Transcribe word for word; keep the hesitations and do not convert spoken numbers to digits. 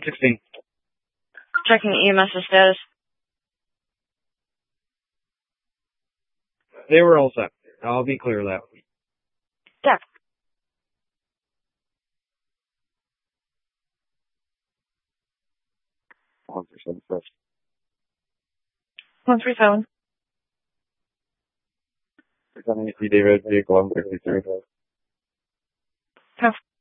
sixteen. Checking E M S status. They were all set. I'll be clear of that. Deck. one three seven first. one three seven. six seven eight David, vehicle one fifty-three. Have